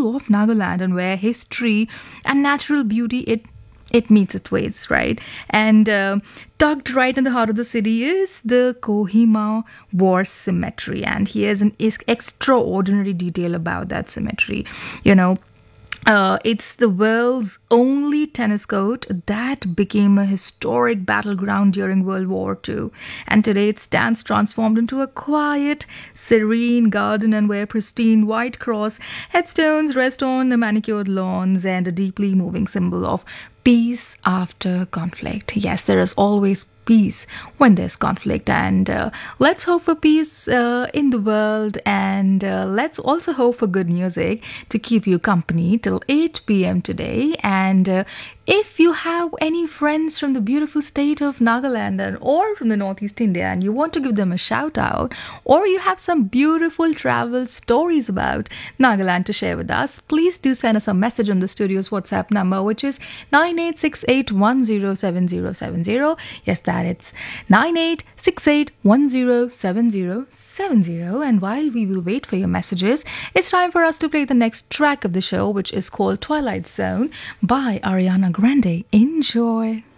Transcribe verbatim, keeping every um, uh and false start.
soul of Nagaland, and where history and natural beauty it it meets its ways, right? And uh, tucked right in the heart of the city is the Kohima War Cemetery, and here's an ex- extraordinary detail about that cemetery. You know, uh, it's the world's only tennis court that became a historic battleground during World War Two. And today it stands transformed into a quiet, serene garden, and where pristine white cross headstones rest on the manicured lawns, and a deeply moving symbol of peace after conflict. Yes, there is always peace when there's conflict, and uh, let's hope for peace uh, in the world, and uh, let's also hope for good music to keep you company till eight p.m. today. And uh, if you have any friends from the beautiful state of Nagaland and or from the Northeast India, and you want to give them a shout out, or you have some beautiful travel stories about Nagaland to share with us, please do send us a message on the studio's WhatsApp number, which is nine eight six eight one zero seven zero seven zero. Yes, that it's nine eight six eight one zero seven zero seven zero. And while we will wait for your messages, it's time for us to play the next track of the show, which is called Twilight Zone by Ariana Grande. Enjoy.